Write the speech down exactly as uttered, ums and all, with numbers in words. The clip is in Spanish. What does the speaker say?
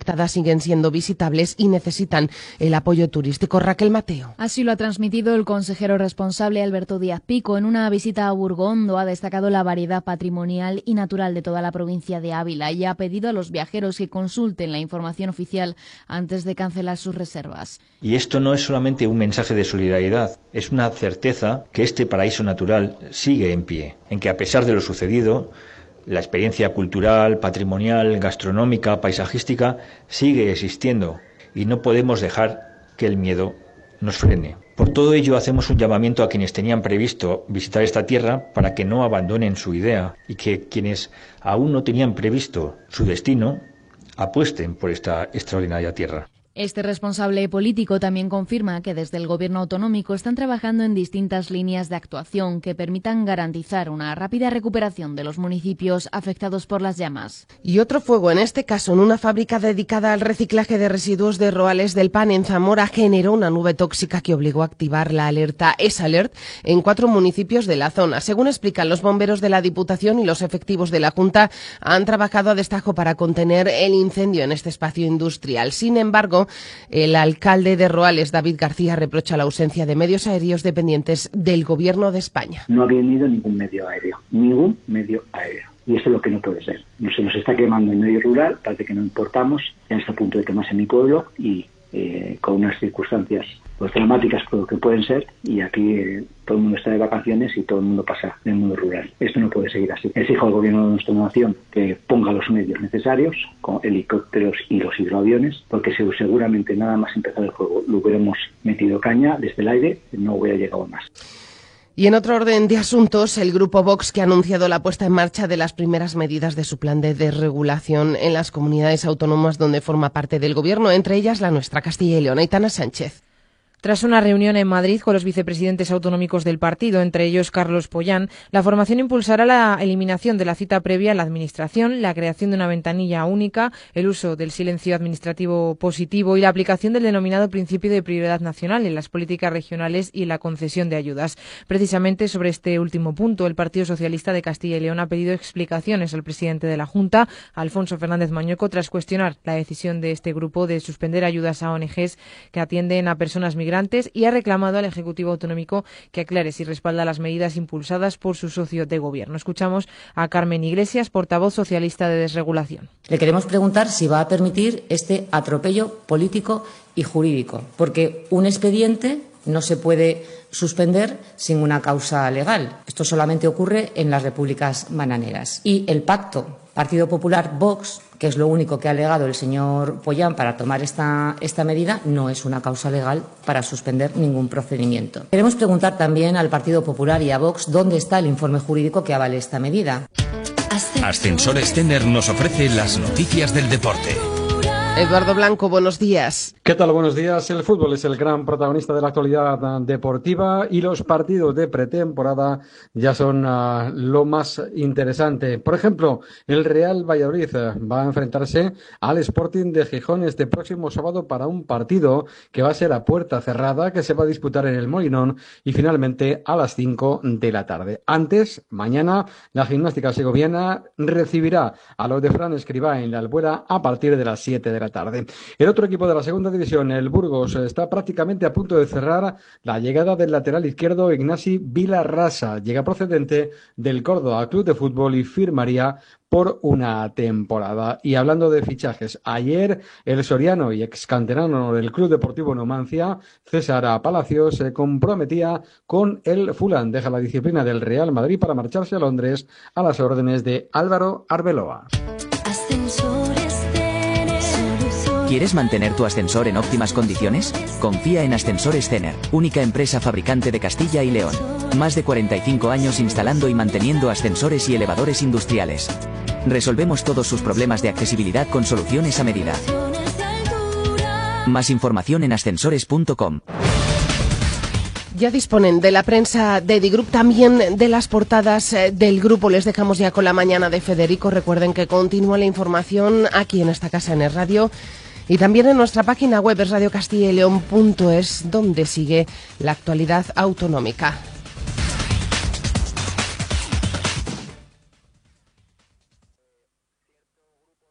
afectadas siguen siendo visitables y necesitan el apoyo turístico. Raquel Mateo. Así lo ha transmitido el consejero responsable Alberto Díaz Pico. En una visita a Burgondo ha destacado la variedad patrimonial y natural de toda la provincia de Ávila y ha pedido a los viajeros que consulten la información oficial antes de cancelar sus reservas. Y esto no es solamente un mensaje de solidaridad, es una certeza que este paraíso natural sigue en pie, en que a pesar de lo sucedido, la experiencia cultural, patrimonial, gastronómica, paisajística sigue existiendo y no podemos dejar que el miedo nos frene. Por todo ello hacemos un llamamiento a quienes tenían previsto visitar esta tierra para que no abandonen su idea y que quienes aún no tenían previsto su destino apuesten por esta extraordinaria tierra. Este responsable político también confirma que desde el Gobierno autonómico están trabajando en distintas líneas de actuación que permitan garantizar una rápida recuperación de los municipios afectados por las llamas. Y otro fuego, en este caso en una fábrica dedicada al reciclaje de residuos de Roales del Pan en Zamora, generó una nube tóxica que obligó a activar la alerta S-Alert en cuatro municipios de la zona. Según explican los bomberos de la Diputación y los efectivos de la Junta, han trabajado a destajo para contener el incendio en este espacio industrial. Sin embargo, el alcalde de Roales, David García, reprocha la ausencia de medios aéreos dependientes del Gobierno de España. No ha venido ningún medio aéreo, ningún medio aéreo. Y eso es lo que no puede ser. Se nos está quemando el medio rural, parece que no importamos, ya está a punto de quemarse mi pueblo y eh, con unas circunstancias pues dramáticas por lo que pueden ser, y aquí eh, todo el mundo está de vacaciones y todo el mundo pasa del mundo rural. Esto no puede seguir así. Exijo al gobierno de nuestra nación que ponga los medios necesarios, con helicópteros y los hidroaviones, porque seguramente nada más empezar el juego lo hubiéramos metido caña desde el aire, no hubiera llegado más. Y en otro orden de asuntos, el Grupo Vox, que ha anunciado la puesta en marcha de las primeras medidas de su plan de desregulación en las comunidades autónomas donde forma parte del Gobierno, entre ellas la nuestra, Castilla y León. Aitana Sánchez. Tras una reunión en Madrid con los vicepresidentes autonómicos del partido, entre ellos Carlos Pollán, la formación impulsará la eliminación de la cita previa en la Administración, la creación de una ventanilla única, el uso del silencio administrativo positivo y la aplicación del denominado principio de prioridad nacional en las políticas regionales y en la concesión de ayudas. Precisamente sobre este último punto, el Partido Socialista de Castilla y León ha pedido explicaciones al presidente de la Junta, Alfonso Fernández Mañueco, tras cuestionar la decisión de este grupo de suspender ayudas a O N Ges que atienden a personas migrantes, y ha reclamado al Ejecutivo Autonómico que aclare si respalda las medidas impulsadas por su socio de gobierno. Escuchamos a Carmen Iglesias, portavoz socialista de desregulación. Le queremos preguntar si va a permitir este atropello político y jurídico, porque un expediente no se puede suspender sin una causa legal. Esto solamente ocurre en las repúblicas bananeras. Y el pacto Partido Popular-Vox, que es lo único que ha alegado el señor Pollán para tomar esta, esta medida, no es una causa legal para suspender ningún procedimiento. Queremos preguntar también al Partido Popular y a Vox dónde está el informe jurídico que avale esta medida. Ascensores Tener nos ofrece las noticias del deporte. Eduardo Blanco, buenos días. ¿Qué tal? Buenos días. El fútbol es el gran protagonista de la actualidad deportiva y los partidos de pretemporada ya son uh, lo más interesante. Por ejemplo, el Real Valladolid va a enfrentarse al Sporting de Gijón este próximo sábado para un partido que va a ser a puerta cerrada, que se va a disputar en el Molinón y finalmente a las cinco de la tarde. Antes, mañana, la Gimnástica Segoviana recibirá a los de Fran Escribá en la Albuera a partir de las siete de la tarde. El otro equipo de la segunda división, el Burgos, está prácticamente a punto de cerrar la llegada del lateral izquierdo Ignasi Vilarrasa. Llega procedente del Córdoba Club de Fútbol y firmaría por una temporada. Y hablando de fichajes, ayer el soriano y excanterano del Club Deportivo Numancia, César Palacios, se comprometía con el Fulham. Deja la disciplina del Real Madrid para marcharse a Londres a las órdenes de Álvaro Arbeloa. ¿Quieres mantener tu ascensor en óptimas condiciones? Confía en Ascensores Tener, única empresa fabricante de Castilla y León. Más de cuarenta y cinco años instalando y manteniendo ascensores y elevadores industriales. Resolvemos todos sus problemas de accesibilidad con soluciones a medida. Más información en ascensores punto com. Ya disponen de la prensa de Digroup, también de las portadas del grupo. Les dejamos ya con la mañana de Federico. Recuerden que continúa la información aquí en esta casa en el radio y también en nuestra página web es radio castilla y león punto es, donde sigue la actualidad autonómica.